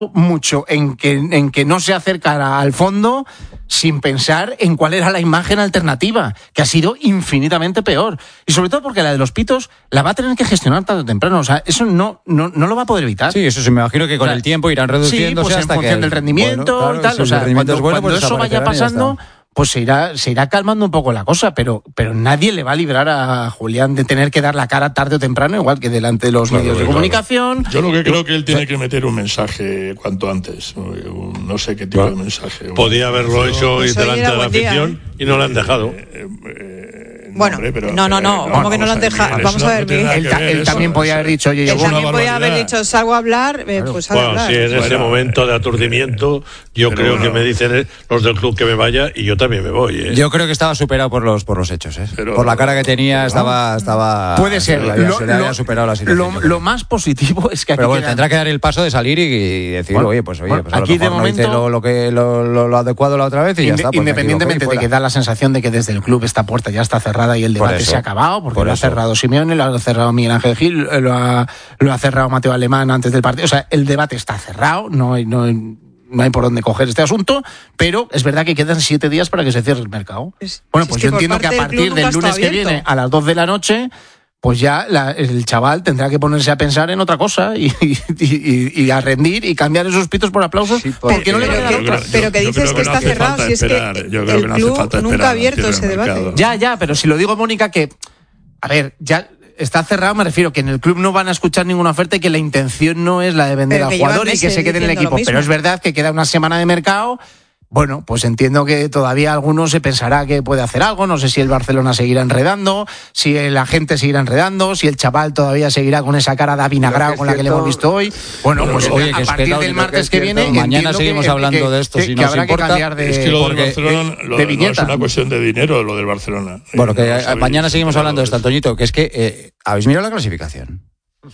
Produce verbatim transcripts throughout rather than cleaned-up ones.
mucho en que, en que no se acercara al fondo sin pensar en cuál era la imagen alternativa, que ha sido infinitamente peor. Y sobre todo porque la de los pitos la va a tener que gestionar tarde o temprano. O sea, eso no, no, no lo va a poder evitar. Sí, eso sí, me imagino que con o sea, el tiempo irán reduciéndose sí, pues hasta en función que, del rendimiento bueno, claro, y tal. Si o sea, el rendimiento cuando, es bueno, cuando pues eso vaya pasando, pues se irá, se irá calmando un poco la cosa, pero, pero nadie le va a librar a Julián de tener que dar la cara tarde o temprano, igual que delante de los claro, medios de claro. comunicación. Yo lo que creo que él tiene que meter un mensaje cuanto antes, no sé qué tipo bueno, de mensaje. Podía haberlo hecho pues delante de la afición día, ¿eh? Y no lo han dejado. Eh, eh, Bueno, hombre, pero, no, no, no, ¿cómo no, que no lo han dejado? Vamos a ver, Miguel. Él, él, él también podía haber dicho, oye, yo Él también podía haber dicho, salgo a hablar, eh, pues salgo bueno, a hablar. Sí, en ese bueno, momento de aturdimiento, yo creo bueno. que me dicen los del club que me vaya y yo también me voy. ¿eh? Yo creo que estaba superado por los por los hechos, ¿eh? Pero, por la cara que tenía, estaba... estaba puede ser. Le había, lo, se le había lo, superado la situación. Lo, lo más positivo es que aquí Pero bueno, queda... tendrá que dar el paso de salir y, y decir, bueno, oye, pues oye, bueno, pues a aquí lo mejor de momento, no hice lo, lo, que, lo, lo, lo adecuado la otra vez y ya está. Pues independientemente de que da la sensación de que desde el club esta puerta ya está cerrada y el debate se ha acabado, porque lo ha cerrado Simeone, lo ha cerrado Miguel Ángel Gil, lo ha, lo ha cerrado Mateo Alemán antes del partido. O sea, el debate está cerrado, no hay, no hay, no hay por dónde coger este asunto, pero es verdad que quedan siete días para que se cierre el mercado. Es, bueno, pues es yo entiendo que a partir del lunes que viene, a las dos de la noche, pues ya la, el chaval tendrá que ponerse a pensar en otra cosa y, y, y, y a rendir y cambiar esos pitos por aplausos, sí, porque, porque no le va a quedar otra. Pero que dices que, que no está cerrado, si es que el club nunca ha abierto ese debate. Ya, ya, pero si lo digo, Mónica, que a ver, ya está cerrado, me refiero que en el club no van a escuchar ninguna oferta y que la intención no es la de vender al jugador y que se quede en el equipo. Pero es verdad que queda una semana de mercado. Bueno, pues entiendo que todavía alguno se pensará que puede hacer algo. No sé si el Barcelona seguirá enredando, si el agente seguirá enredando, si el chaval todavía seguirá con esa cara de avinagrado con la que le hemos visto hoy. Bueno, pues oye, a partir del martes que, que viene... Mañana seguimos que, hablando que, de esto, que, si que nos habrá importa. Que cambiar de, es que lo del porque, Barcelona de, lo, de no es una cuestión de dinero, lo del Barcelona. Bueno, que no mañana seguimos hablando de esto, Antoñito, que es que eh, ¿habéis mirado la clasificación?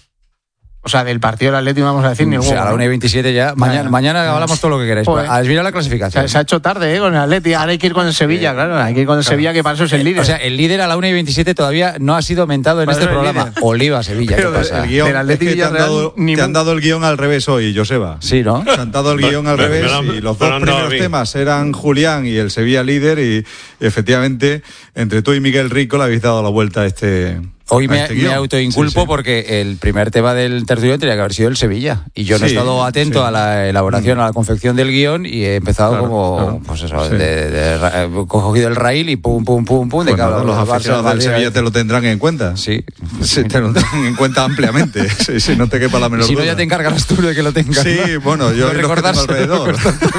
O sea, del partido del Atlético vamos a decir ni o sea, a la una y veintisiete ya. Mañana, ya, mañana ya. hablamos todo lo que queráis. Pues, habéis mirado la clasificación. Se, se ha hecho tarde, ¿eh? Con el Atlético. Ahora hay que ir con el Sevilla, claro. Hay que ir con el claro. Sevilla, que para eso es el líder. O sea, el líder a la una y veintisiete todavía no ha sido aumentado en para este programa. Oliva, Sevilla, pero ¿qué pasa? El guión, del Atlético es que te, han dado, ni te han dado el guión al revés hoy, Joseba. Sí, ¿no? Te han dado el guión al revés pero, pero, y los dos primeros temas eran Julián y el Sevilla líder y efectivamente entre tú y Miguel Rico le habéis dado la vuelta a este... Hoy me, me autoinculpo sí, sí. porque el primer tema del tertulión tenía que haber sido el Sevilla. Y yo no sí, he estado atento sí. a la elaboración, a la confección del guión y he empezado claro, como, claro. pues eso, sí. de, de, de, de, cogido el raíl y pum, pum, pum, pum. Pues de cada los aficionados del Sevilla te lo tendrán en cuenta. Sí. sí te lo tendrán en cuenta ampliamente. sí, sí, no te quepa la menor si duda. Si no, ya te encargarás tú de que lo tengas. Sí, ¿no? Bueno, yo no los que tengo alrededor.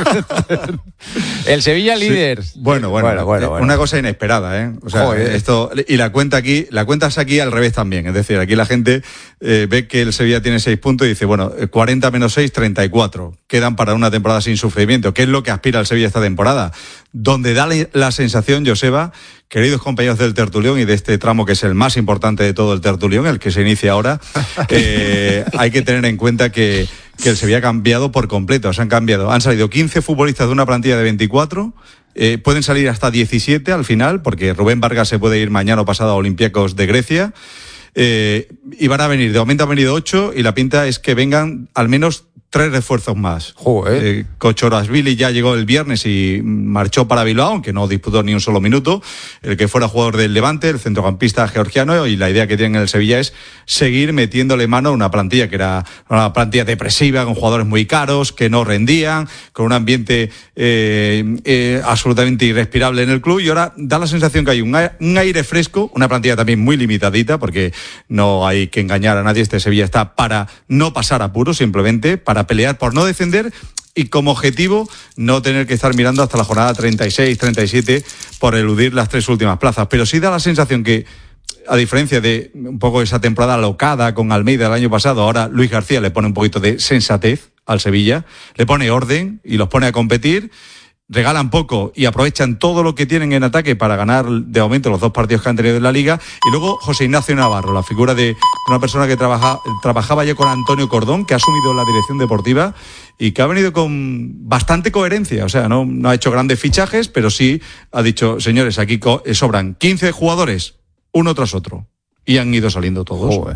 El Sevilla líder. Sí. Bueno, bueno, bueno, bueno, bueno. Una cosa inesperada, ¿eh? O sea, Joder. esto y la cuenta aquí, la cuenta es aquí al revés también. Es decir, aquí la gente eh, ve que el Sevilla tiene seis puntos y dice, bueno, cuarenta menos seis, treinta y cuatro. Quedan para una temporada sin sufrimiento. ¿Qué es lo que aspira el Sevilla esta temporada? Donde da la sensación, Joseba, queridos compañeros del tertulión y de este tramo que es el más importante de todo el tertulión, el que se inicia ahora, eh, hay que tener en cuenta que, que el Sevilla ha cambiado por completo. Se han cambiado. Han salido quince futbolistas de una plantilla de veinticuatro. Eh, pueden salir hasta diecisiete al final, porque Rubén Vargas se puede ir mañana o pasado a Olympiacos de Grecia. Eh, y van a venir, de momento han venido ocho y la pinta es que vengan al menos tres refuerzos más. Joder. Eh, Kochorashvili ya llegó el viernes y marchó para Bilbao, aunque no disputó ni un solo minuto. El que fuera jugador del Levante, el centrocampista georgiano, y la idea que tienen en el Sevilla es seguir metiéndole mano a una plantilla que era una plantilla depresiva, con jugadores muy caros, que no rendían, con un ambiente eh, eh, absolutamente irrespirable en el club, y ahora da la sensación que hay un aire, un aire fresco, una plantilla también muy limitadita, porque no hay que engañar a nadie, este Sevilla está para no pasar apuros, simplemente para pelear por no descender y como objetivo no tener que estar mirando hasta la jornada treinta y seis, treinta y siete por eludir las tres últimas plazas. Pero sí da la sensación que, a diferencia de un poco esa temporada locada con Almeida el año pasado, ahora Luis García le pone un poquito de sensatez al Sevilla, le pone orden y los pone a competir. Regalan poco y aprovechan todo lo que tienen en ataque para ganar de momento los dos partidos que han tenido en la Liga. Y luego José Ignacio Navarro, la figura de una persona que trabaja, trabajaba ya con Antonio Cordón, que ha asumido la dirección deportiva y que ha venido con bastante coherencia. O sea, no, no ha hecho grandes fichajes, pero sí ha dicho, señores, aquí co- sobran quince jugadores, uno tras otro. Y han ido saliendo todos. Joder.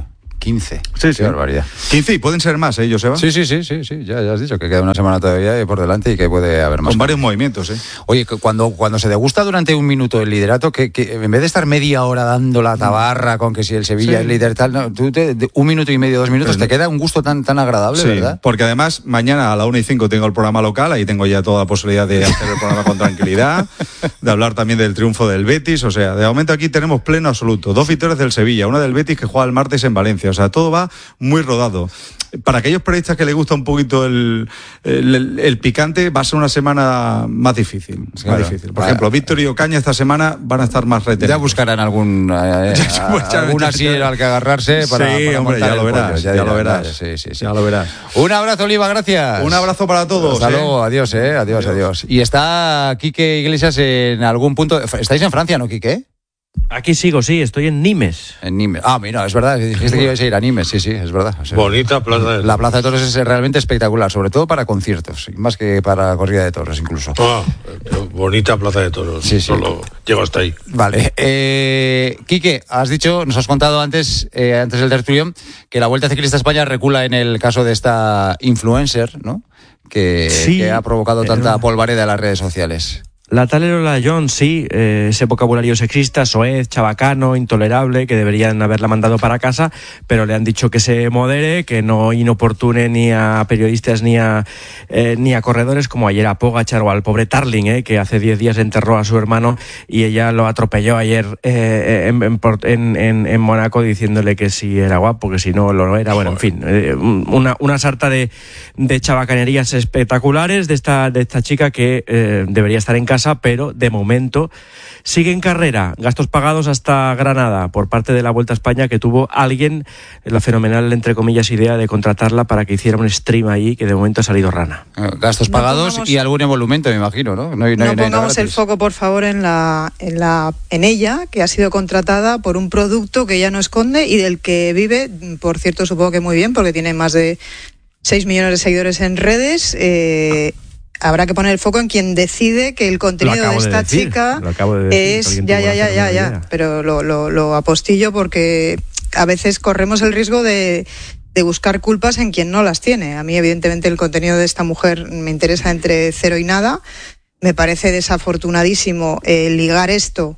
quince. Sí, sí. Qué barbaridad. quince y pueden ser más, ¿eh, Joseba? Sí, sí, sí, sí, sí. Ya, ya has dicho que queda una semana todavía por delante y que puede haber más. Con varios movimientos, ¿eh? Oye, cuando, cuando se degusta durante un minuto el liderato, que, que en vez de estar media hora dando la tabarra con que si el Sevilla sí. es líder tal, no, tú te, de un minuto y medio, dos minutos, pues, te queda un gusto tan, tan agradable, sí, ¿verdad? Porque además mañana a la una y cinco tengo el programa local, ahí tengo ya toda la posibilidad de hacer el programa con tranquilidad, de hablar también del triunfo del Betis, o sea, de momento aquí tenemos pleno absoluto. Dos victorias del Sevilla, una del Betis que juega el martes en Valencia, o sea, todo va muy rodado. Para aquellos periodistas que les gusta un poquito el, el, el, el picante, va a ser una semana más difícil. Claro. Más difícil. Por ejemplo, Víctor y Ocaña esta semana van a estar más retenidos. Ya buscarán algún eh, algún asiento al que agarrarse para, sí, para hombre, ya lo verás, pollo, ya, ya lo verás. Sí, sí, sí. Ya lo verás. Un abrazo, Oliva, gracias. Un abrazo para todos. Hasta ¿eh? luego, adiós, eh, adiós, adiós. Y está Quique Iglesias en algún punto. ¿Estáis en Francia, no, Quique? Aquí sigo, sí, estoy en Nimes. En Nimes. Ah, mira, es verdad, dijiste que ibais a ir a Nimes, sí, sí, es verdad. O sea, bonita plaza de toros. La plaza de toros es realmente espectacular, sobre todo para conciertos, más que para corrida de toros incluso. Ah, bonita plaza de toros, sí, sí. Solo llego hasta ahí. Vale, eh, Quique, has dicho, nos has contado antes, eh, antes del tertulión, que la Vuelta Ciclista España recula en el caso de esta influencer, ¿no? Que, sí, que ha provocado tanta polvareda en las redes sociales. La tal Lola Jones, sí, eh, ese vocabulario sexista, soez, chabacano, intolerable, que deberían haberla mandado para casa, pero le han dicho que se modere, que no inoportune ni a periodistas ni a eh, ni a corredores, como ayer a Pogačar o al pobre Tarling, eh, que hace diez días enterró a su hermano y ella lo atropelló ayer eh, en, en, en, en Mónaco diciéndole que si era guapo, que si no lo era. Bueno, en fin, eh, una, una sarta de, de chabacanerías espectaculares de esta, de esta chica que eh, debería estar en casa, pero de momento sigue en carrera, gastos pagados hasta Granada por parte de la Vuelta a España, que tuvo alguien la fenomenal, entre comillas, idea de contratarla para que hiciera un stream ahí, que de momento ha salido rana. Gastos no pagados pongamos, y algún emolumento, me imagino, ¿no? No, hay, no, no hay, pongamos el foco, por favor, en la, en la en ella, que ha sido contratada por un producto que ella no esconde y del que vive, por cierto, supongo que muy bien, porque tiene más de seis millones de seguidores en redes. Eh, Habrá que poner el foco en quien decide que el contenido de esta de decir, chica de es... Ya, ya, ya, ya, ya. Pero lo, lo, lo apostillo porque a veces corremos el riesgo de, de buscar culpas en quien no las tiene. A mí, evidentemente, el contenido de esta mujer me interesa entre cero y nada. Me parece desafortunadísimo eh, ligar esto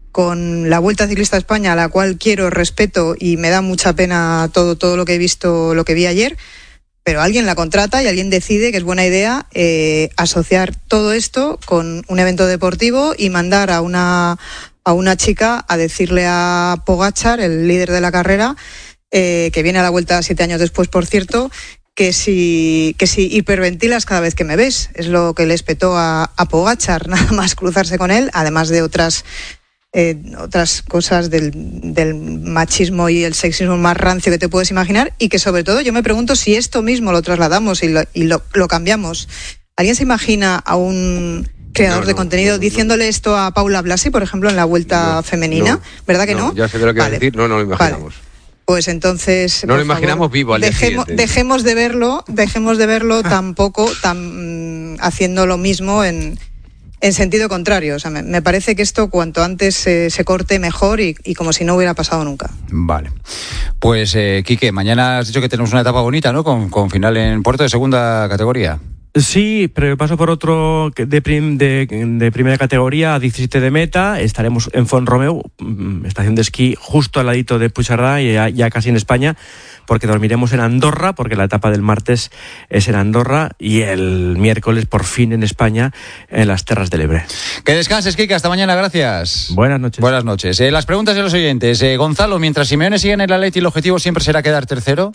con la Vuelta Ciclista a España, a la cual quiero, respeto y me da mucha pena todo, todo lo que he visto, lo que vi ayer. Pero alguien la contrata y alguien decide que es buena idea eh, asociar todo esto con un evento deportivo y mandar a una a una chica a decirle a Pogačar, el líder de la carrera, eh, que viene a la Vuelta siete años después, por cierto, que si que si hiperventilas cada vez que me ves. Es lo que le espetó a, a Pogačar, nada más cruzarse con él, además de otras Eh, otras cosas del, del machismo y el sexismo más rancio que te puedes imaginar, y que sobre todo yo me pregunto si esto mismo lo trasladamos y lo, y lo, lo cambiamos. ¿Alguien se imagina a un creador no, no, de contenido no, no, diciéndole esto a Paula Blasi, por ejemplo, en la Vuelta no, Femenina? No, ¿verdad que no? no? Ya sé de lo que vale. va a decir, no, no lo imaginamos. Vale. Pues entonces no lo imaginamos favor, vivo al día dejemos, siguiente. dejemos de verlo, dejemos de verlo tampoco tan, haciendo lo mismo en En sentido contrario, o sea, me, me parece que esto cuanto antes se, se corte mejor y, y como si no hubiera pasado nunca. Vale. Pues, eh, Quique, mañana has dicho que tenemos una etapa bonita, ¿no? Con, con final en Puerto de segunda categoría. Sí, pero paso por otro de, prim, de, de primera categoría, diecisiete de meta. Estaremos en Font-Romeu, estación de esquí justo al ladito de Puigcerdà y ya, ya casi en España, porque dormiremos en Andorra, porque la etapa del martes es en Andorra y el miércoles por fin en España, en las Terras del Ebre. Que descanses, Kike, hasta mañana, gracias. Buenas noches. Buenas noches. Eh, las preguntas de los oyentes. Eh, Gonzalo, mientras Simeone siga en el Atleti, ¿el objetivo siempre será quedar tercero?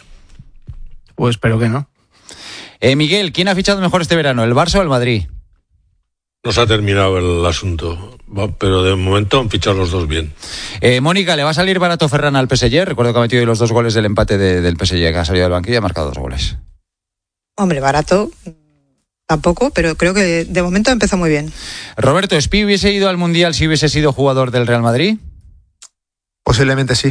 Pues espero que no. Eh, Miguel, ¿quién ha fichado mejor este verano, el Barça o el Madrid? No se ha terminado el asunto, pero de momento han fichado los dos bien. Eh, Mónica, ¿le va a salir barato Ferran al P S G? Recuerdo que ha metido los dos goles del empate de, del P S G, que ha salido del banquillo y ha marcado dos goles. Hombre, barato tampoco, pero creo que de momento empezó muy bien. Roberto, ¿Spi hubiese ido al Mundial si hubiese sido jugador del Real Madrid? Posiblemente sí.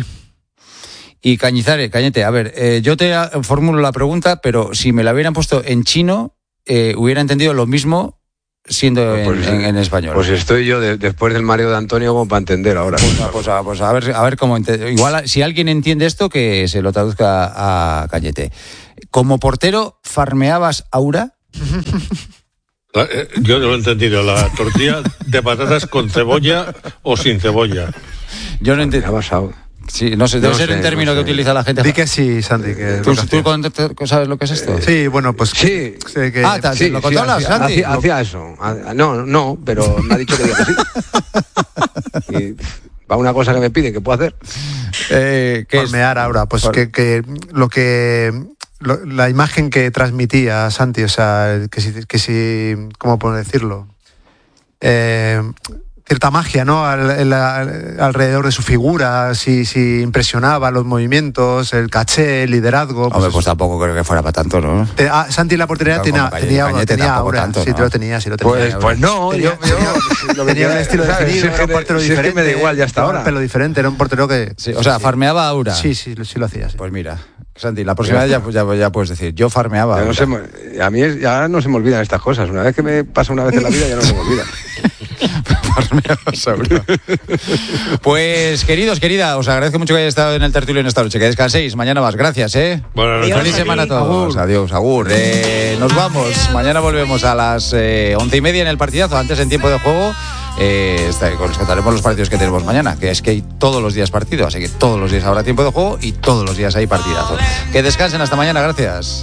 Y Cañizares, Cañete, a ver, eh, yo te formulo la pregunta, pero si me la hubieran puesto en chino, eh, hubiera entendido lo mismo siendo en, pues, en, en español. Pues estoy yo de, después del mareo de Antonio como para entender ahora. Pues, pues, a, pues a ver, a ver cómo ente- igual si alguien entiende esto que se lo traduzca a Cañete. Como portero farmeabas aura. La, eh, yo no lo he entendido. La tortilla de patatas con cebolla o sin cebolla. Yo no entiendo. Sí, no sé, debe no ser sé, un término no sé. que utiliza la gente. Di que sí, Santi. Que ¿Tú, ¿Tú sabes lo que es esto? Sí, bueno, pues... Sí. sé que, Ah, ¿te Sí, lo sí, controlas, hacía, Santi? hacía, hacía eso. No, no, pero me ha dicho que diga que sí. Y va una cosa que me pide, ¿qué puedo hacer? Eh, ¿qué es? Farmear ahora, pues Por- que, que lo que... lo- la imagen que transmitía Santi, o sea, que si... Que si ¿cómo puedo decirlo? Eh... cierta magia, ¿no? Al, el, al, alrededor de su figura, si, si impresionaba los movimientos, el caché, el liderazgo. Hombre, pues, pues tampoco creo que fuera para tanto, ¿no? Te, ah, Santi en la portería Claro, tenía, como Cañete, tenía, Cañete tenía tampoco aura. tanto, Sí, ¿no? te lo tenía, sí lo tenía. Pues, pues no, tenía, yo, yo, yo tenía un estilo ¿sabes? definido, Si es era un que- portero si es que diferente. me da igual ya hasta tenía ahora. un pelo diferente, era un portero que... Sí, o sea, farmeaba aura. Sí, sí, sí lo hacía, sí. Pues mira, Santi, la próxima vez ya, ya, ya puedes decir, yo farmeaba Ya no aura. se me- a mí es- ya no se me olvidan estas cosas. Una vez que me pasa una vez en la vida ya no se me olvida. Farmeabas aura. Pues, queridos, querida, os agradezco mucho que hayáis estado en el tertulio en esta noche. Que descanséis, mañana más. Gracias, ¿eh? Buenas noches. Feliz semana a todos. Adiós, agur. Eh, nos vamos. Mañana volvemos a las eh, once y media en el partidazo. Antes, en tiempo de juego, eh, está- os contaremos los partidos que tenemos mañana. Que es que hay todos los días partido. Así que todos los días habrá tiempo de juego y todos los días hay partidazo. Que descansen hasta mañana. Gracias.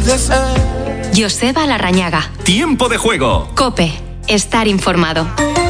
Joseba Larrañaga. Tiempo de juego. COPE. Estar informado.